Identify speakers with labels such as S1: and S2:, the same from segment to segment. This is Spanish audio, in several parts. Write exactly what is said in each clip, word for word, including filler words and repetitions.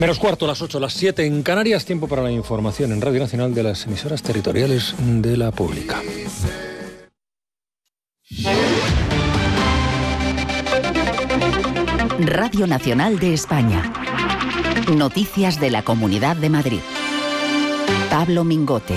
S1: Menos cuarto, las ocho, las siete en Canarias, tiempo para la información en Radio Nacional de las emisoras territoriales de la Pública.
S2: Radio Nacional de España. Noticias de la Comunidad de Madrid. Pablo Mingote.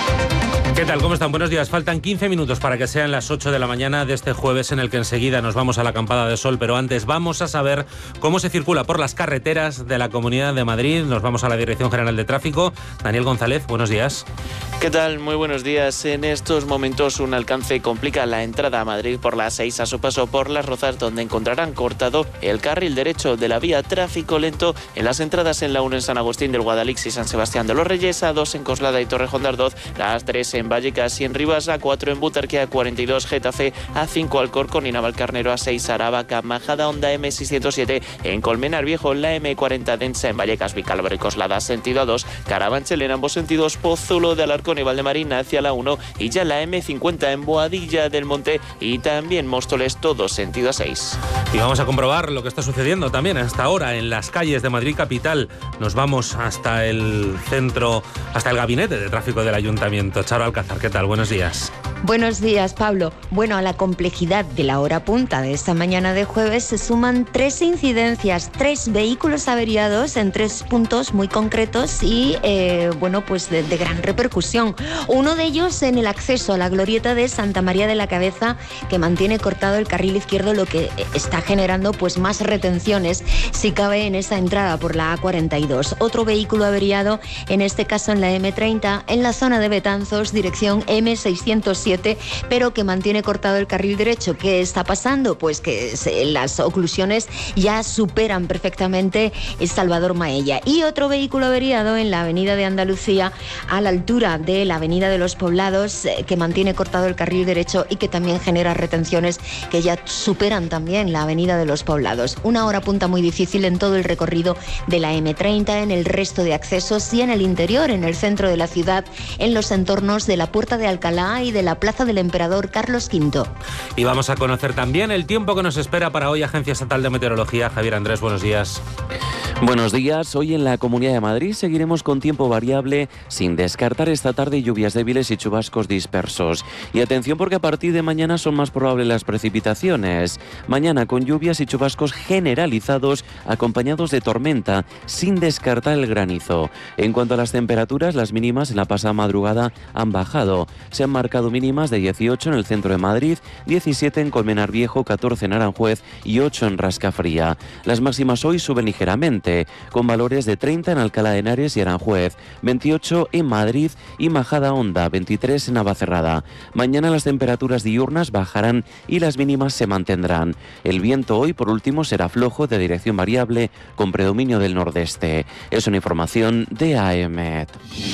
S3: ¿Qué tal? ¿Cómo están? Buenos días. Faltan quince minutos para que sean las ocho de la mañana de este jueves, en el que enseguida nos vamos a la acampada de sol, pero antes vamos a saber cómo se circula por las carreteras de la Comunidad de Madrid. Nos vamos a la Dirección General de Tráfico. Daniel González, buenos días.
S4: ¿Qué tal? Muy buenos días. En estos momentos un alcance complica la entrada a Madrid por la seis a su paso por Las Rozas, donde encontrarán cortado el carril derecho de la vía. Tráfico lento en las entradas en la uno en San Agustín del Guadalix y San Sebastián de los Reyes, a dos en Coslada y Torrejón de Ardoz, a tres en Vallecas y en Rivas, a cuatro en Butarque, a cuarenta y dos Getafe, a cinco Alcorcón y Navalcarnero, a seis Aravaca, Majada Honda, eme seiscientos siete en Colmenar Viejo, la eme cuarenta densa en Vallecas, Vicálvaro y Coslada, sentido a dos, Carabanchel en ambos sentidos, Pozuelo de Alarcón y Valdemarín hacia la uno, y ya la eme cincuenta en Boadilla del Monte y también Móstoles, todos sentido a seis.
S3: Y vamos a comprobar lo que está sucediendo también hasta ahora en las calles de Madrid capital. Nos vamos hasta el centro, hasta el gabinete de tráfico del Ayuntamiento. Charo Alcázar, ¿qué tal? Buenos días.
S5: Buenos días, Pablo. Bueno, a la complejidad de la hora punta de esta mañana de jueves se suman tres incidencias, tres vehículos averiados en tres puntos muy concretos y, eh, bueno, pues de, de gran repercusión. Uno de ellos en el acceso a la glorieta de Santa María de la Cabeza, que mantiene cortado el carril izquierdo, lo que está generando pues más retenciones, si cabe, en esa entrada por la a cuarenta y dos. Otro vehículo averiado, en este caso en la eme treinta, en la zona de Betanzos, dirección eme seiscientos siete, pero que mantiene cortado el carril derecho. ¿Qué está pasando? Pues que se, las oclusiones ya superan perfectamente el Salvador Maella. Y otro vehículo averiado en la avenida de Andalucía, a la altura de la avenida de los Poblados, eh, que mantiene cortado el carril derecho y que también genera retenciones que ya superan también la avenida de los Poblados. Una hora punta muy difícil en todo el recorrido de la eme treinta, en el resto de accesos y en el interior, en el centro de la ciudad, en los entornos de la Puerta de Alcalá y de la Plaza del Emperador Carlos quinto.
S3: Y vamos a conocer también el tiempo que nos espera para hoy. Agencia Estatal de Meteorología. Javier Andrés, buenos días.
S6: Buenos días. Hoy en la Comunidad de Madrid seguiremos con tiempo variable, sin descartar esta tarde lluvias débiles y chubascos dispersos. Y atención, porque a partir de mañana son más probables las precipitaciones. Mañana con lluvias y chubascos generalizados acompañados de tormenta, sin descartar el granizo. En cuanto a las temperaturas, las mínimas en la pasada madrugada han bajado. Se han marcado mínimas de dieciocho en el centro de Madrid, diecisiete en Colmenar Viejo, catorce en Aranjuez y ocho en Rascafría. Las máximas hoy suben ligeramente, con valores de treinta en Alcalá de Henares y Aranjuez, veintiocho en Madrid y Majada Honda, veintitrés en Navacerrada. Mañana las temperaturas diurnas bajarán y las mínimas se mantendrán. El viento hoy, por último, será flojo, de dirección variable, con predominio del nordeste. Es una información de AEMET.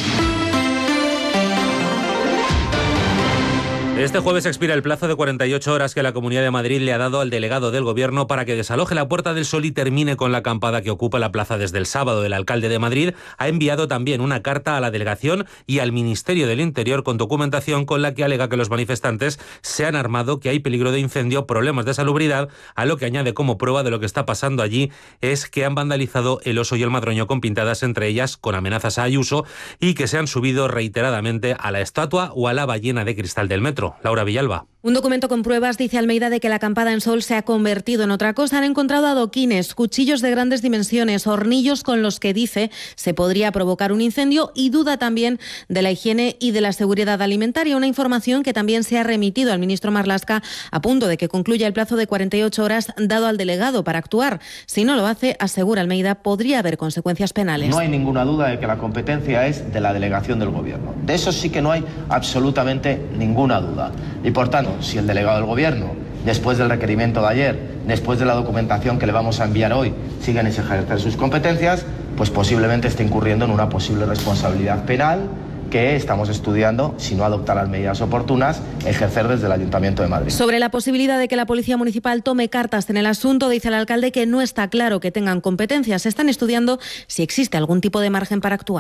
S3: Este jueves expira el plazo de cuarenta y ocho horas que la Comunidad de Madrid le ha dado al delegado del Gobierno para que desaloje la Puerta del Sol y termine con la acampada que ocupa la plaza desde el sábado. El alcalde de Madrid ha enviado también una carta a la delegación y al Ministerio del Interior con documentación con la que alega que los manifestantes se han armado, que hay peligro de incendio, problemas de salubridad, a lo que añade como prueba de lo que está pasando allí es que han vandalizado el oso y el madroño con pintadas, entre ellas con amenazas a Ayuso, y que se han subido reiteradamente a la estatua o a la ballena de cristal del metro. Laura Villalba.
S7: Un documento con pruebas dice Almeida de que la acampada en Sol se ha convertido en otra cosa. Han encontrado adoquines, cuchillos de grandes dimensiones, hornillos con los que dice se podría provocar un incendio, y duda también de la higiene y de la seguridad alimentaria. Una información que también se ha remitido al ministro Marlaska a punto de que concluya el plazo de cuarenta y ocho horas dado al delegado para actuar. Si no lo hace, asegura Almeida, podría haber consecuencias penales.
S8: No hay ninguna duda de que la competencia es de la delegación del Gobierno. De eso sí que no hay absolutamente ninguna duda. Y por tanto, si el delegado del Gobierno, después del requerimiento de ayer, después de la documentación que le vamos a enviar hoy, siguen sin ejercer sus competencias, pues posiblemente esté incurriendo en una posible responsabilidad penal que estamos estudiando, si no adoptar las medidas oportunas, ejercer desde el Ayuntamiento de Madrid.
S7: Sobre la posibilidad de que la Policía Municipal tome cartas en el asunto, dice el alcalde que no está claro que tengan competencias. Están estudiando si existe algún tipo de margen para actuar.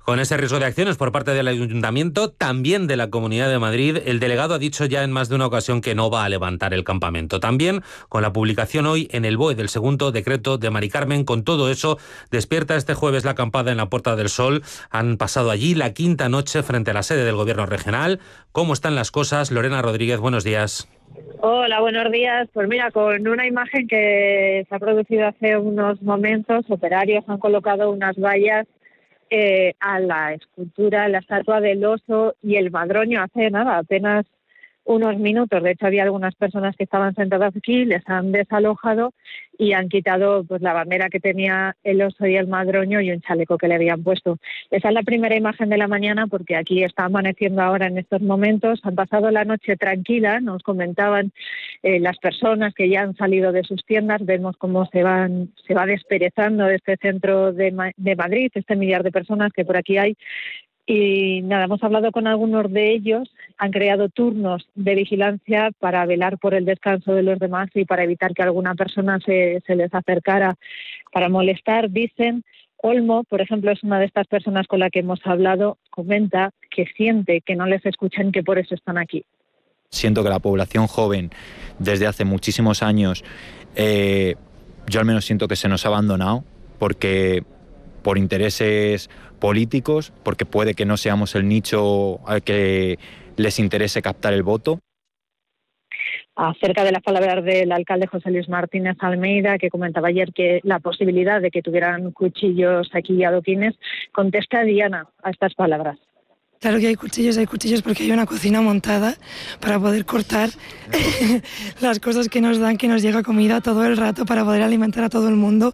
S3: Con ese riesgo de acciones por parte del Ayuntamiento, también de la Comunidad de Madrid, el delegado ha dicho ya en más de una ocasión que no va a levantar el campamento. También con la publicación hoy en el B O E del segundo decreto de Mari Carmen. Con todo eso, despierta este jueves la acampada en la Puerta del Sol. Han pasado allí la quinta noche frente a la sede del Gobierno regional. ¿Cómo están las cosas? Lorena Rodríguez, buenos días.
S9: Hola, buenos días. Pues mira, con una imagen que se ha producido hace unos momentos, operarios han colocado unas vallas eh, a la escultura, la estatua del oso y el madroño hace nada, apenas unos minutos. De hecho, había algunas personas que estaban sentadas aquí, les han desalojado y han quitado pues la bandera que tenía el oso y el madroño y un chaleco que le habían puesto. Esa es la primera imagen de la mañana, porque aquí está amaneciendo ahora en estos momentos. Han pasado la noche tranquila, nos comentaban eh, las personas que ya han salido de sus tiendas. Vemos cómo se van se va desperezando este centro de, Ma- de Madrid, este millar de personas que por aquí hay. Y nada, hemos hablado con algunos de ellos, han creado turnos de vigilancia para velar por el descanso de los demás y para evitar que alguna persona se, se les acercara para molestar. Dicen, Olmo, por ejemplo, es una de estas personas con la que hemos hablado, comenta que siente que no les escuchan, que por eso están aquí.
S10: Siento que la población joven, desde hace muchísimos años, eh, yo al menos siento que se nos ha abandonado, porque por intereses políticos, porque puede que no seamos el nicho al que les interese captar el voto.
S9: Acerca de las palabras del alcalde José Luis Martínez Almeida, que comentaba ayer que la posibilidad de que tuvieran cuchillos aquí y adoquines, contesta Diana a estas palabras.
S11: Claro que hay cuchillos, hay cuchillos porque hay una cocina montada para poder cortar las cosas que nos dan, que nos llega comida todo el rato para poder alimentar a todo el mundo.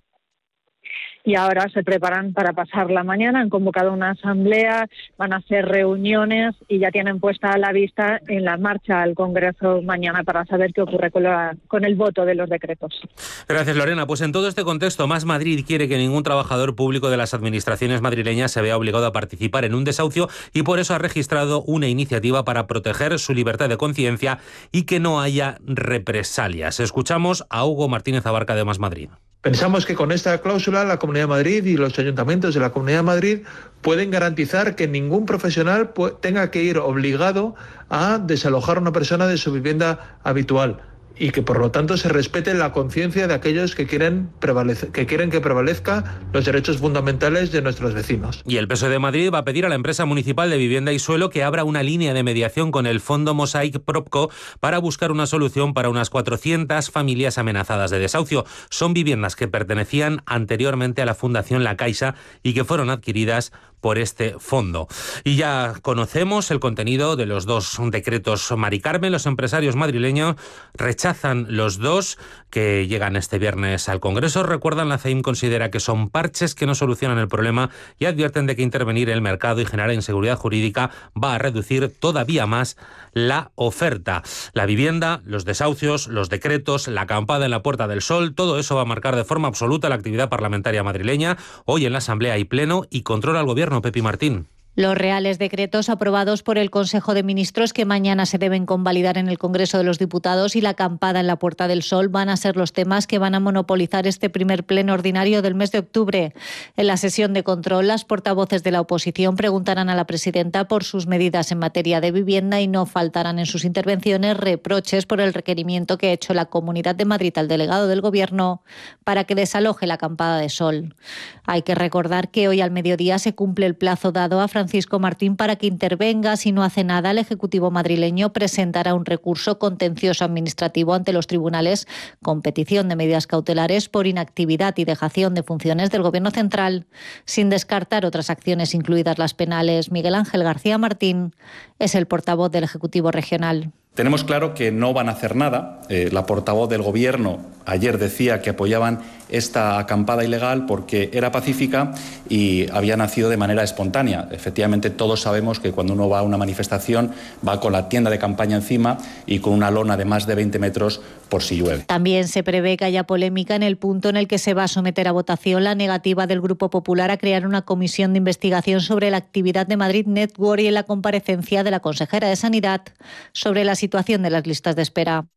S9: Y ahora se preparan para pasar la mañana, han convocado una asamblea, van a hacer reuniones y ya tienen puesta la vista en la marcha al Congreso mañana para saber qué ocurre con, la, con el voto de los decretos.
S3: Gracias, Lorena. Pues en todo este contexto, Más Madrid quiere que ningún trabajador público de las administraciones madrileñas se vea obligado a participar en un desahucio y por eso ha registrado una iniciativa para proteger su libertad de conciencia y que no haya represalias. Escuchamos a Hugo Martínez Abarca de Más Madrid.
S12: Pensamos que con esta cláusula la Comunidad de Madrid y los ayuntamientos de la Comunidad de Madrid pueden garantizar que ningún profesional tenga que ir obligado a desalojar a una persona de su vivienda habitual y que por lo tanto se respete la conciencia de aquellos que quieren, prevalece, que quieren que prevalezca los derechos fundamentales de nuestros vecinos.
S3: Y el P S O E de Madrid va a pedir a la empresa municipal de vivienda y suelo que abra una línea de mediación con el fondo Mosaic Propco para buscar una solución para unas cuatrocientas familias amenazadas de desahucio. Son viviendas que pertenecían anteriormente a la Fundación La Caixa y que fueron adquiridas por este fondo. Y ya conocemos el contenido de los dos decretos Mari Carmen. Los empresarios madrileños rechazan los dos que llegan este viernes al Congreso. Recuerdan, la C E I M considera que son parches que no solucionan el problema y advierten de que intervenir en el mercado y generar inseguridad jurídica va a reducir todavía más la oferta. La vivienda, los desahucios, los decretos, la acampada en la Puerta del Sol, todo eso va a marcar de forma absoluta la actividad parlamentaria madrileña. Hoy en la Asamblea hay pleno y controla al Gobierno. Pepi Martín.
S13: Los reales decretos aprobados por el Consejo de Ministros que mañana se deben convalidar en el Congreso de los Diputados y la acampada en la Puerta del Sol van a ser los temas que van a monopolizar este primer pleno ordinario del mes de octubre. En la sesión de control, las portavoces de la oposición preguntarán a la presidenta por sus medidas en materia de vivienda y no faltarán en sus intervenciones reproches por el requerimiento que ha hecho la Comunidad de Madrid al delegado del Gobierno para que desaloje la acampada de Sol. Hay que recordar que hoy al mediodía se cumple el plazo dado a Francisco Francisco Martín para que intervenga. Si no hace nada, el Ejecutivo madrileño presentará un recurso contencioso administrativo ante los tribunales con petición de medidas cautelares por inactividad y dejación de funciones del Gobierno central, sin descartar otras acciones, incluidas las penales. Miguel Ángel García Martín es el portavoz del Ejecutivo regional.
S14: Tenemos claro que no van a hacer nada. Eh, la portavoz del Gobierno ayer decía que apoyaban esta acampada ilegal porque era pacífica y había nacido de manera espontánea. Efectivamente, todos sabemos que cuando uno va a una manifestación va con la tienda de campaña encima y con una lona de más de veinte metros por si llueve.
S13: También se prevé que haya polémica en el punto en el que se va a someter a votación la negativa del Grupo Popular a crear una comisión de investigación sobre la actividad de Madrid Network y en la comparecencia de la consejera de Sanidad sobre la situación de las listas de espera.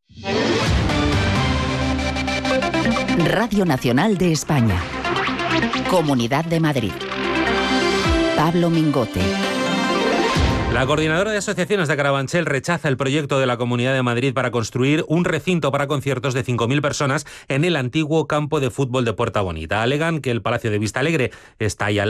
S2: Radio Nacional de España. Comunidad de Madrid. Pablo Mingote.
S3: La coordinadora de asociaciones de Carabanchel rechaza el proyecto de la Comunidad de Madrid para construir un recinto para conciertos de cinco mil personas en el antiguo campo de fútbol de Puerta Bonita. Alegan que el Palacio de Vistalegre está ahí al